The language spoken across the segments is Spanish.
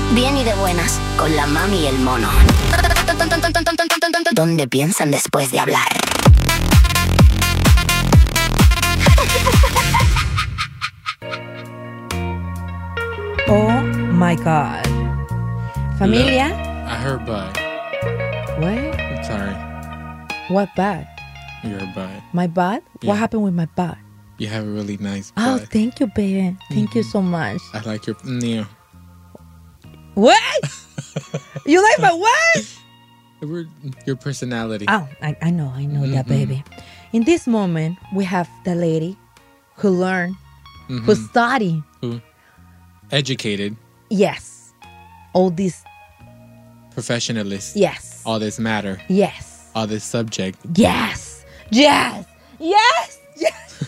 Bien y de buenas, con la mami y el mono. ¿Dónde piensan después de hablar? Oh my God. Familia. I heard butt. What? I'm sorry. What butt? Your butt. My butt? Yeah. What happened with my butt? You have a really nice Oh, butt. thank you, baby. Thank you so much. I like your yeah. What? You like my what? Your personality. Oh, I know that, baby. In this moment, we have the lady who learned, who studied. Who? Educated. Yes. All this. Professionalist. Yes. All this matter. Yes. All this subject. Yes. Yes. Yes. Yes.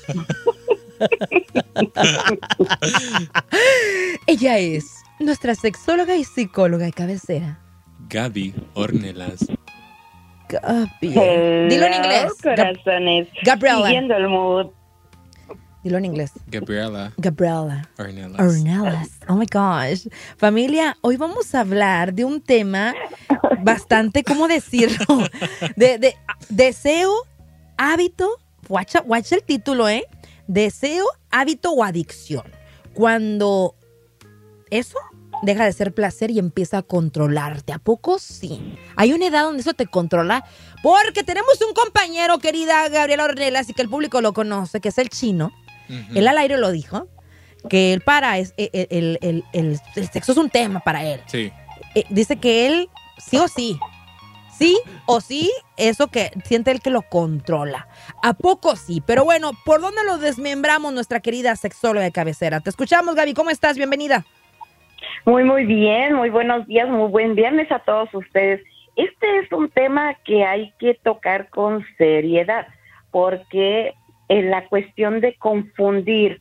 Ella es nuestra sexóloga y psicóloga de cabecera. Gaby Ornelas. Gaby. Hello, Dilo en inglés. corazones. Gabriela. Siguiendo el mood. Dilo en inglés. Gabriela Gabriela Ornelas. Ornelas. Oh my gosh. Familia, hoy vamos a hablar de un tema bastante, ¿cómo decirlo? De deseo, hábito. Watch el título, ¿eh? Deseo, hábito o adicción. Cuando eso deja de ser placer y empieza a controlarte. ¿A poco sí? Hay una edad donde eso te controla. Porque tenemos un compañero, querida Gabriela Ornelas, y que el público lo conoce, que es el chino. Él al aire lo dijo, que él el sexo es un tema para él. Sí. Dice que él sí o sí, eso que siente él que lo controla. ¿A poco sí? Pero bueno, ¿por dónde lo desmembramos nuestra querida sexóloga de cabecera? Te escuchamos, Gaby, ¿cómo estás? Bienvenida. Muy bien, muy buenos días, muy buen viernes a todos ustedes. Este es un tema que hay que tocar con seriedad, porque en la cuestión de confundir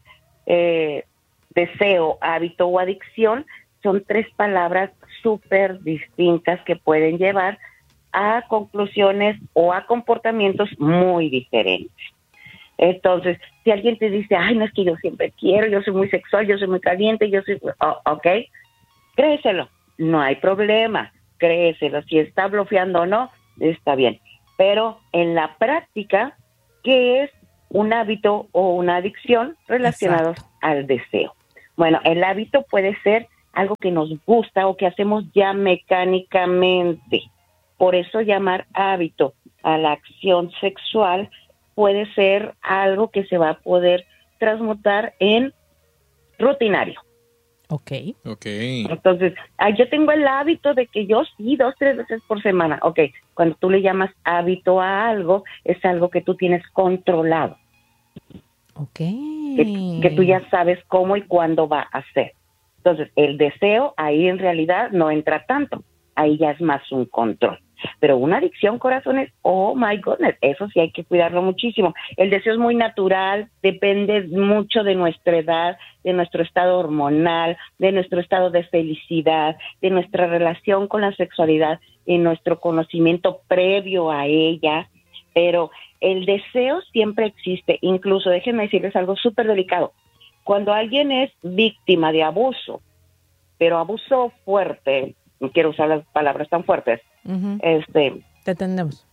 deseo, hábito o adicción son tres palabras súper distintas que pueden llevar a conclusiones o a comportamientos muy diferentes. Entonces, si alguien te dice, ay, no es que yo siempre quiero, yo soy muy sexual, yo soy muy caliente, yo soy, ok, créeselo, no hay problema, créeselo, si está bloqueando o no, está bien. Pero en la práctica, ¿qué es un hábito o una adicción relacionados al deseo? Bueno, el hábito puede ser algo que nos gusta o que hacemos ya mecánicamente. Por eso llamar hábito a la acción sexual puede ser algo que se va a poder transmutar en rutinario. Ok. Entonces, yo tengo el hábito de que yo sí, 2-3 veces por semana. Ok, cuando tú le llamas hábito a algo, es algo que tú tienes controlado. Ok. Que tú ya sabes cómo y cuándo va a ser. Entonces, el deseo ahí en realidad no entra tanto. Ahí ya es más un control. Pero una adicción, corazones, oh my goodness, eso sí hay que cuidarlo muchísimo. El deseo es muy natural, depende mucho de nuestra edad, de nuestro estado hormonal, de nuestro estado de felicidad, de nuestra relación con la sexualidad y nuestro conocimiento previo a ella. Pero el deseo siempre existe. Incluso, déjenme decirles algo súper delicado. Cuando alguien es víctima de abuso, pero abuso fuerte, no quiero usar las palabras tan fuertes, Te entendemos.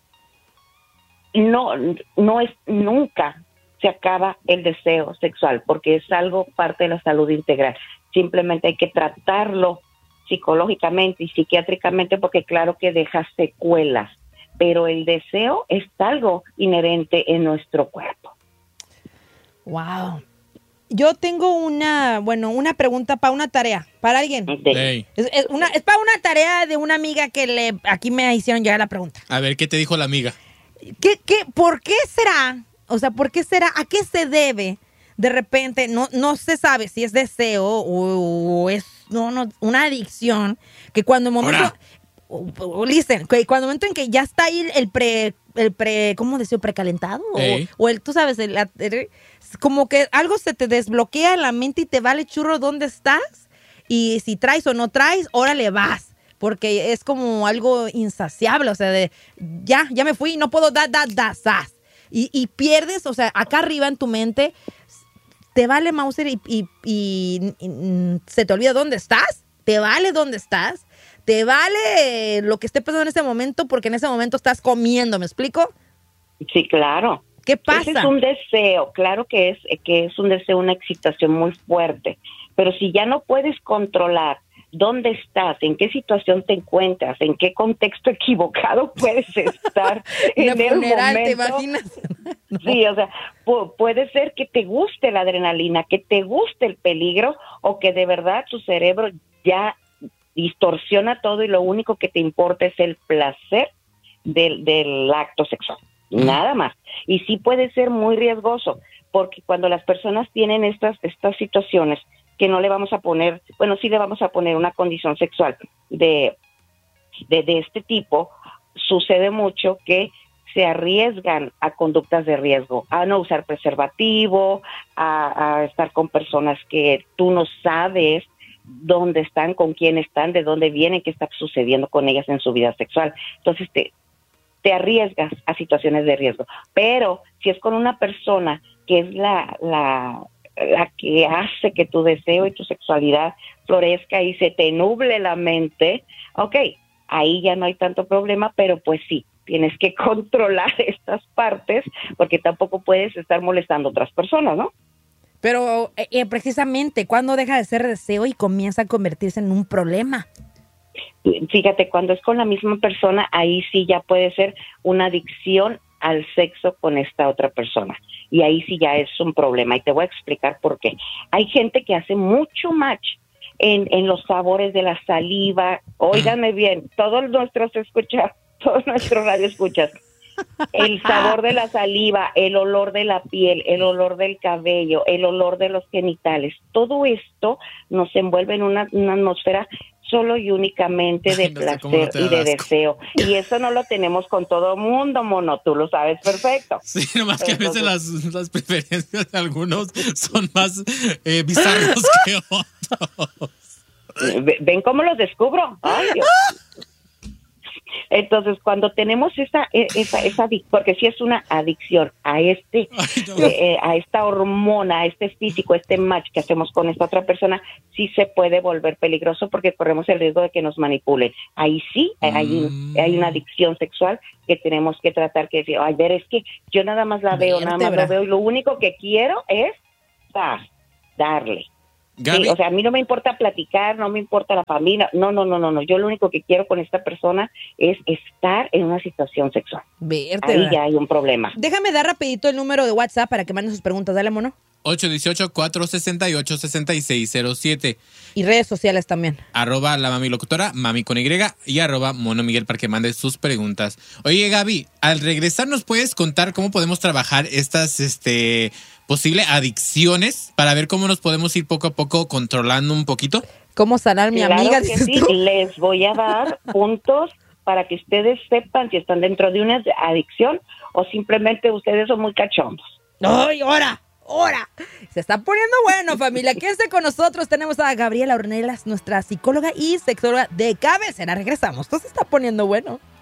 No es nunca se acaba el deseo sexual, porque es algo parte de la salud integral. Simplemente hay que tratarlo psicológicamente y psiquiátricamente, porque claro que deja secuelas, pero el deseo es algo inherente en nuestro cuerpo. Wow. Yo tengo una pregunta para una tarea, para alguien. Hey. Es para una tarea de una amiga que aquí me hicieron llegar la pregunta. A ver, ¿qué te dijo la amiga? ¿Por qué será? O sea, ¿por qué será? ¿A qué se debe? De repente, no se sabe si es deseo o es una adicción, que cuando el momento... Listen, que cuando el momento en que ya está ahí el ¿cómo decir? ¿Precalentado? O tú sabes, como que algo se te desbloquea en la mente y te vale churro dónde estás, y si traes o no traes, órale vas, porque es como algo insaciable, o sea, de ya me fui, no puedo sas. Y pierdes, o sea, acá arriba en tu mente te vale Mauser y se te olvida dónde estás te vale dónde estás, te vale lo que esté pasando en ese momento, porque en ese momento estás comiendo, ¿me explico? Sí, claro. ¿Qué pasa? Ese es un deseo, claro que es un deseo, una excitación muy fuerte, pero si ya no puedes controlar dónde estás, en qué situación te encuentras, en qué contexto equivocado puedes estar en el funeral, momento. ¿te imaginas? No. Sí, o sea, puede ser que te guste la adrenalina, que te guste el peligro, o que de verdad tu cerebro ya distorsiona todo y lo único que te importa es el placer del acto sexual. Nada más. Y sí puede ser muy riesgoso, porque cuando las personas tienen estas situaciones, que no le vamos a poner, bueno, sí le vamos a poner una condición sexual de este tipo, sucede mucho que se arriesgan a conductas de riesgo, a no usar preservativo, a estar con personas que tú no sabes dónde están, con quién están, de dónde vienen, qué está sucediendo con ellas en su vida sexual. Entonces te arriesgas a situaciones de riesgo. Pero si es con una persona que es la que hace que tu deseo y tu sexualidad florezca y se te nuble la mente, ok, ahí ya no hay tanto problema, pero pues sí, tienes que controlar estas partes porque tampoco puedes estar molestando a otras personas, ¿no? Pero precisamente, ¿cuándo deja de ser deseo y comienza a convertirse en un problema? Fíjate, cuando es con la misma persona, ahí sí ya puede ser una adicción al sexo con esta otra persona. Y ahí sí ya es un problema. Y te voy a explicar por qué. Hay gente que hace mucho match en los sabores de la saliva. Óiganme bien, todos nuestros radio escuchas. El sabor de la saliva, el olor de la piel, el olor del cabello, el olor de los genitales. Todo esto nos envuelve en una atmósfera solo y únicamente de placer y de deseo. Y eso no lo tenemos con todo mundo, mono, tú lo sabes perfecto. Sí, nomás que entonces, a veces las preferencias de algunos son más bizarros que otros. ¿Ven cómo los descubro? Ay, Dios. Entonces, cuando tenemos esa porque si es una adicción a esta hormona, a este físico, este match que hacemos con esta otra persona, sí se puede volver peligroso porque corremos el riesgo de que nos manipulen. Ahí sí hay una adicción sexual que tenemos que tratar, que decir, ay, ver, es que yo nada más la veo, nada más lo veo y lo único que quiero es darle. Sí, o sea, a mí no me importa platicar, no me importa la familia, no. Yo lo único que quiero con esta persona es estar en una situación sexual. Ahí ya hay un problema. Déjame dar rapidito el número de WhatsApp para que manden sus preguntas. Dale, mono. 818-468-6607. Y redes sociales también. @ la mami locutora, mami con Y, y @ Mono Miguel para que mande sus preguntas. Oye, Gaby, al regresar nos puedes contar cómo podemos trabajar estas posibles adicciones para ver cómo nos podemos ir poco a poco controlando un poquito. ¿Cómo sanar mi amiga? Que sí, les voy a dar puntos para que ustedes sepan si están dentro de una adicción o simplemente ustedes son muy cachondos. ¡Ay, ahora! Se está poniendo bueno, familia. Quédense con nosotros. Tenemos a Gabriela Ornelas, nuestra psicóloga y sexóloga de cabecera. Regresamos. Esto se está poniendo bueno.